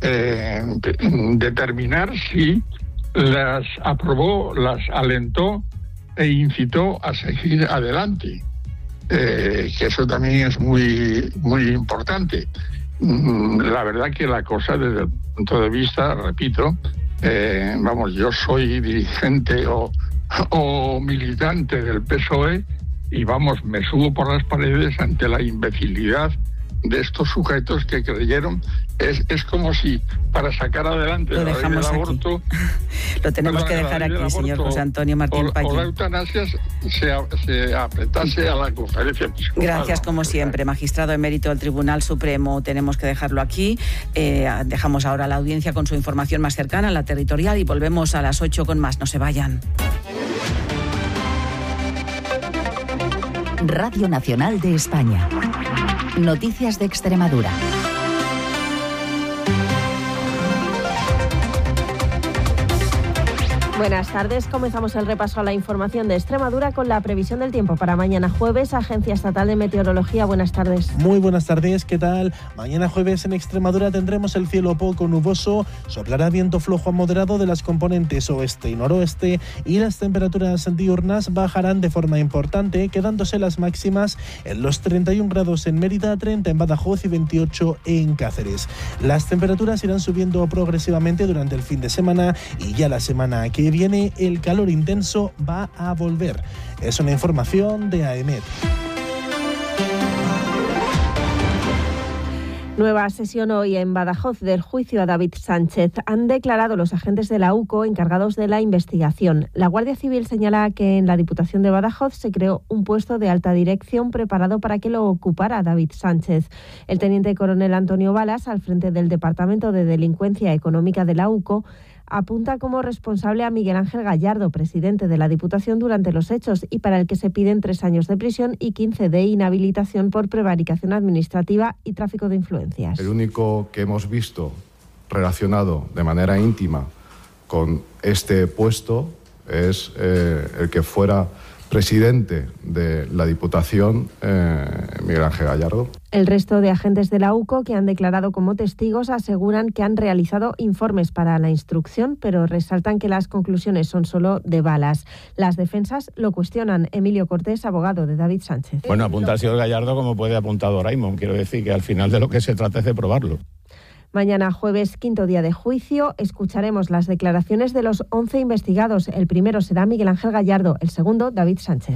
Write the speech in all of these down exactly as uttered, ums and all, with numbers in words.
eh, determinar si las aprobó, las alentó e incitó a seguir adelante, eh, que eso también es muy, muy importante. La verdad que la cosa, desde el punto de vista, repito, eh, vamos, yo soy dirigente o, o militante del P S O E y vamos, me subo por las paredes ante la imbecilidad de estos sujetos que creyeron. Es, es como si para sacar adelante lo la ley del aborto, lo tenemos perdón, que dejar aquí, señor José Antonio Martín o, Pallín. o la eutanasia se, se apretase a la conferencia episcopal. Gracias, como siempre, magistrado emérito del Tribunal Supremo. Tenemos que dejarlo aquí. Eh, dejamos ahora la audiencia con su información más cercana, la territorial, y volvemos a las ocho con más. No se vayan. Radio Nacional de España. Noticias de Extremadura. Buenas tardes, comenzamos el repaso a la información de Extremadura con la previsión del tiempo para mañana jueves. Agencia Estatal de Meteorología, buenas tardes. Muy buenas tardes, ¿qué tal? Mañana jueves en Extremadura tendremos el cielo poco nuboso, soplará viento flojo a moderado de las componentes oeste y noroeste y las temperaturas diurnas bajarán de forma importante, quedándose las máximas en los treinta y un grados en Mérida, treinta en Badajoz y veintiocho en Cáceres. Las temperaturas irán subiendo progresivamente durante el fin de semana y ya la semana que viene el calor intenso va a volver. Es una información de AEMET. Nueva sesión hoy en Badajoz del juicio a David Sánchez. Han declarado los agentes de la U C O encargados de la investigación. La Guardia Civil señala que en la Diputación de Badajoz se creó un puesto de alta dirección preparado para que lo ocupara David Sánchez. El teniente coronel Antonio Balas, al frente del Departamento de Delincuencia Económica de la U C O, apunta como responsable a Miguel Ángel Gallardo, presidente de la Diputación durante los hechos, y para el que se piden tres años de prisión y quince de inhabilitación por prevaricación administrativa y tráfico de influencias. El único que hemos visto relacionado de manera íntima con este puesto es eh, el que fuera presidente de la Diputación, eh, Miguel Ángel Gallardo. El resto de agentes de la U C O que han declarado como testigos aseguran que han realizado informes para la instrucción, pero resaltan que las conclusiones son solo de Balas. Las defensas lo cuestionan. Emilio Cortés, abogado de David Sánchez. Bueno, apunta al señor Gallardo como puede apuntar Doraemon. Quiero decir que al final de lo que se trata es de probarlo. Mañana jueves, quinto día de juicio, escucharemos las declaraciones de los once investigados. El primero será Miguel Ángel Gallardo, el segundo David Sánchez.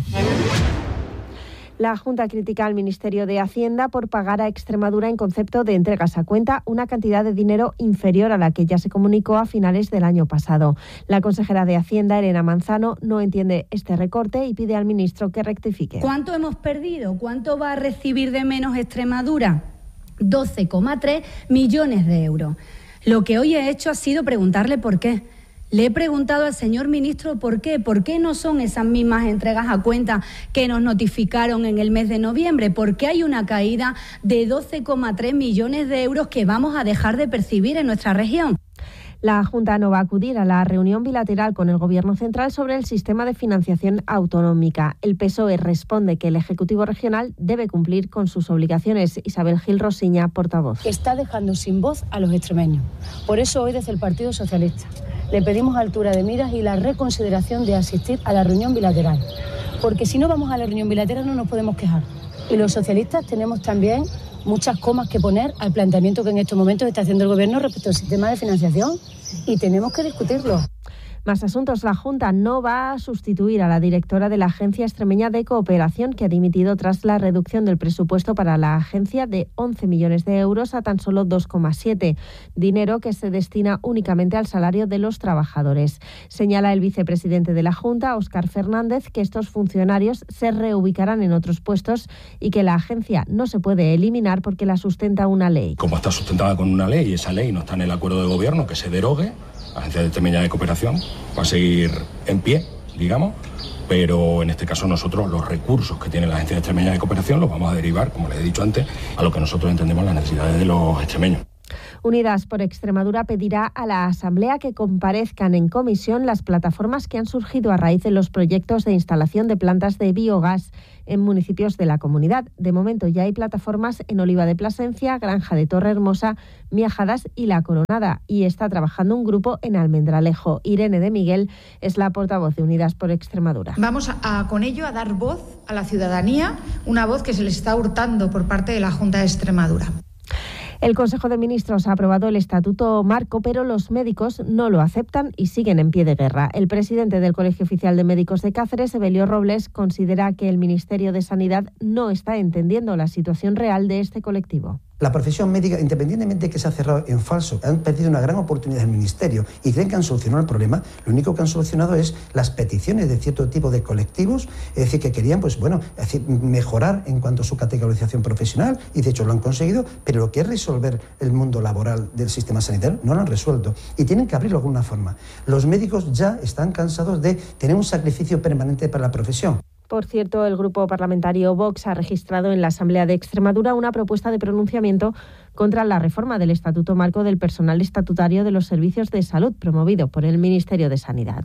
La Junta critica al Ministerio de Hacienda por pagar a Extremadura en concepto de entregas a cuenta una cantidad de dinero inferior a la que ya se comunicó a finales del año pasado. La consejera de Hacienda, Elena Manzano, no entiende este recorte y pide al ministro que rectifique. ¿Cuánto hemos perdido? ¿Cuánto va a recibir de menos Extremadura? doce coma tres millones de euros. Lo que hoy he hecho ha sido preguntarle por qué. Le he preguntado al señor ministro por qué. ¿Por qué no son esas mismas entregas a cuenta que nos notificaron en el mes de noviembre? ¿Por qué hay una caída de doce coma tres millones de euros que vamos a dejar de percibir en nuestra región? La Junta no va a acudir a la reunión bilateral con el Gobierno central sobre el sistema de financiación autonómica. El P S O E responde que el Ejecutivo regional debe cumplir con sus obligaciones. Isabel Gil Rosiña, portavoz. Está dejando sin voz a los extremeños. Por eso hoy desde el Partido Socialista le pedimos altura de miras y la reconsideración de asistir a la reunión bilateral. Porque si no vamos a la reunión bilateral no nos podemos quejar. Y los socialistas tenemos también muchas comas que poner al planteamiento que en estos momentos está haciendo el Gobierno respecto al sistema de financiación y tenemos que discutirlo. Más asuntos. La Junta no va a sustituir a la directora de la Agencia Extremeña de Cooperación, que ha dimitido tras la reducción del presupuesto para la agencia de once millones de euros a tan solo dos coma siete, dinero que se destina únicamente al salario de los trabajadores. Señala el vicepresidente de la Junta, Óscar Fernández, que estos funcionarios se reubicarán en otros puestos y que la agencia no se puede eliminar porque la sustenta una ley. Como está sustentada con una ley y esa ley no está en el acuerdo de gobierno, que se derogue, la Agencia Extremeña de Cooperación va a seguir en pie, digamos, pero en este caso nosotros los recursos que tiene la Agencia Extremeña de Cooperación los vamos a derivar, como les he dicho antes, a lo que nosotros entendemos las necesidades de los extremeños. Unidas por Extremadura pedirá a la Asamblea que comparezcan en comisión las plataformas que han surgido a raíz de los proyectos de instalación de plantas de biogás en municipios de la comunidad. De momento ya hay plataformas en Oliva de Plasencia, Granja de Torrehermosa, Miajadas y La Coronada, y está trabajando un grupo en Almendralejo. Irene de Miguel es la portavoz de Unidas por Extremadura. Vamos a, a, con ello a dar voz a la ciudadanía, una voz que se les está hurtando por parte de la Junta de Extremadura. El Consejo de Ministros ha aprobado el Estatuto Marco, pero los médicos no lo aceptan y siguen en pie de guerra. El presidente del Colegio Oficial de Médicos de Cáceres, Evelio Robles, considera que el Ministerio de Sanidad no está entendiendo la situación real de este colectivo. La profesión médica, independientemente de que se ha cerrado en falso, han perdido una gran oportunidad del Ministerio y creen que han solucionado el problema. Lo único que han solucionado es las peticiones de cierto tipo de colectivos, es decir, que querían pues bueno, es decir, mejorar en cuanto a su categorización profesional, y de hecho lo han conseguido, pero lo que es resolver el mundo laboral del sistema sanitario no lo han resuelto y tienen que abrirlo de alguna forma. Los médicos ya están cansados de tener un sacrificio permanente para la profesión. Por cierto, el grupo parlamentario Vox ha registrado en la Asamblea de Extremadura una propuesta de pronunciamiento contra la reforma del Estatuto Marco del Personal Estatutario de los Servicios de Salud, promovido por el Ministerio de Sanidad.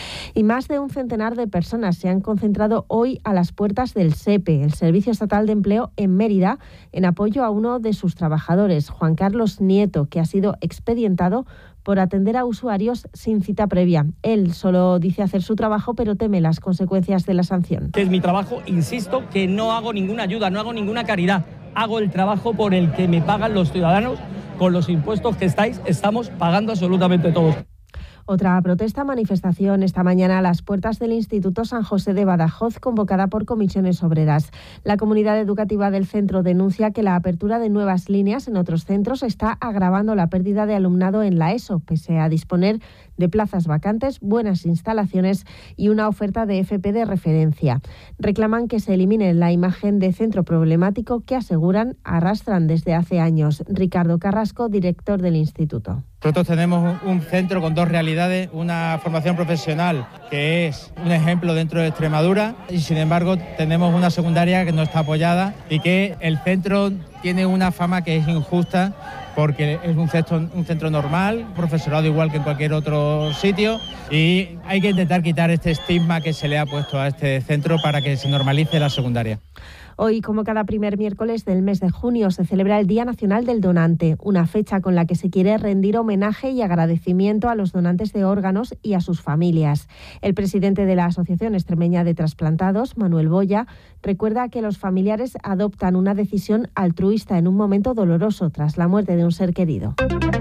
Y más de un centenar de personas se han concentrado hoy a las puertas del SEPE, el Servicio Estatal de Empleo, en Mérida, en apoyo a uno de sus trabajadores, Juan Carlos Nieto, que ha sido expedientado por atender a usuarios sin cita previa. Él solo dice hacer su trabajo, pero teme las consecuencias de la sanción. Es mi trabajo, insisto, que no hago ninguna ayuda, no hago ninguna caridad. Hago el trabajo por el que me pagan los ciudadanos con los impuestos que estáis, estamos pagando absolutamente todos. Otra protesta, manifestación esta mañana a las puertas del Instituto San José de Badajoz, convocada por comisiones obreras. La comunidad educativa del centro denuncia que la apertura de nuevas líneas en otros centros está agravando la pérdida de alumnado en la ESO, pese a disponer de plazas vacantes, buenas instalaciones y una oferta de F P de referencia. Reclaman que se elimine la imagen de centro problemático que aseguran arrastran desde hace años. Ricardo Carrasco, director del instituto. Nosotros tenemos un centro con dos realidades, una formación profesional que es un ejemplo dentro de Extremadura y sin embargo tenemos una secundaria que no está apoyada y que el centro tiene una fama que es injusta porque es un centro, un centro normal, profesorado igual que en cualquier otro sitio, y hay que intentar quitar este estigma que se le ha puesto a este centro para que se normalice la secundaria. Hoy, como cada primer miércoles del mes de junio, se celebra el Día Nacional del Donante, una fecha con la que se quiere rendir homenaje y agradecimiento a los donantes de órganos y a sus familias. El presidente de la Asociación Extremeña de Trasplantados, Manuel Boya, recuerda que los familiares adoptan una decisión altruista en un momento doloroso tras la muerte de un ser querido.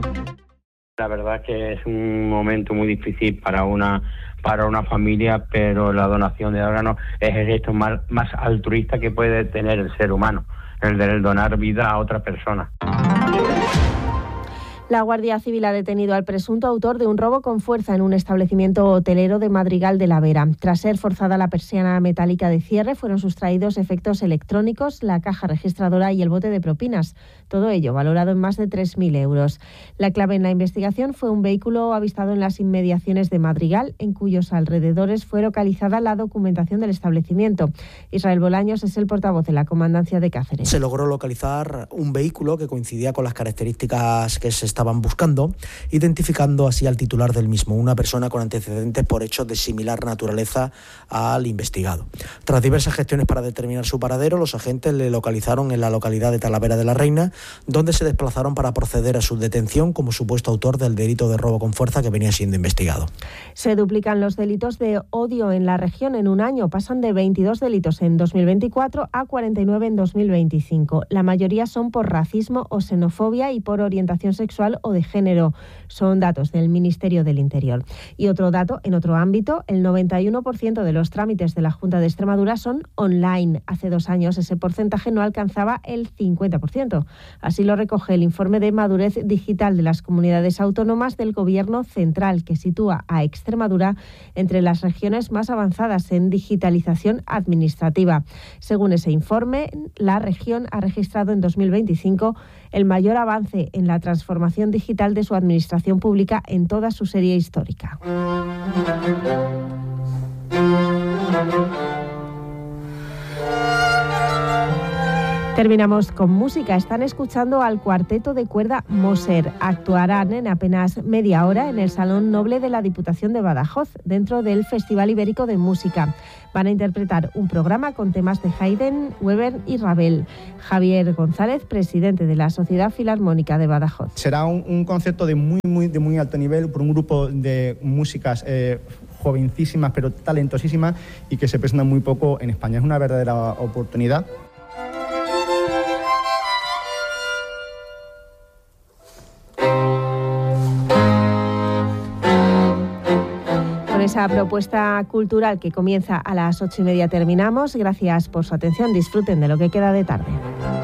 La verdad que es un momento muy difícil para una para una familia, pero la donación de órganos es el gesto más, más altruista que puede tener el ser humano, el de donar vida a otra persona. La Guardia Civil ha detenido al presunto autor de un robo con fuerza en un establecimiento hotelero de Madrigal de la Vera. Tras ser forzada la persiana metálica de cierre, fueron sustraídos efectos electrónicos, la caja registradora y el bote de propinas. Todo ello valorado en más de tres mil euros. La clave en la investigación fue un vehículo avistado en las inmediaciones de Madrigal, en cuyos alrededores fue localizada la documentación del establecimiento. Israel Bolaños es el portavoz de la Comandancia de Cáceres. Se logró localizar un vehículo que coincidía con las características que se estaban estaban buscando, identificando así al titular del mismo, una persona con antecedentes por hechos de similar naturaleza al investigado. Tras diversas gestiones para determinar su paradero, los agentes le localizaron en la localidad de Talavera de la Reina, donde se desplazaron para proceder a su detención como supuesto autor del delito de robo con fuerza que venía siendo investigado. Se duplican los delitos de odio en la región en un año, pasan de veintidós delitos en dos mil veinticuatro a cuarenta y nueve en dos mil veinticinco. La mayoría son por racismo o xenofobia y por orientación sexual o de género. Son datos del Ministerio del Interior. Y otro dato, en otro ámbito, el noventa y uno por ciento de los trámites de la Junta de Extremadura son online. Hace dos años ese porcentaje no alcanzaba el cincuenta por ciento. Así lo recoge el informe de madurez digital de las comunidades autónomas del Gobierno central, que sitúa a Extremadura entre las regiones más avanzadas en digitalización administrativa. Según ese informe, la región ha registrado en dos mil veinticinco el mayor avance en la transformación digital de su administración pública en toda su serie histórica. Terminamos con música. Están escuchando al cuarteto de cuerda Moser. Actuarán en apenas media hora en el Salón Noble de la Diputación de Badajoz, dentro del Festival Ibérico de Música. Van a interpretar un programa con temas de Haydn, Weber y Ravel. Javier González, presidente de la Sociedad Filarmónica de Badajoz. Será un, un concierto de muy, muy, de muy alto nivel por un grupo de músicas eh, jovencísimas pero talentosísimas y que se presentan muy poco en España. Es una verdadera oportunidad. Con esa propuesta cultural que comienza a las ocho y media terminamos. Gracias por su atención. Disfruten de lo que queda de tarde.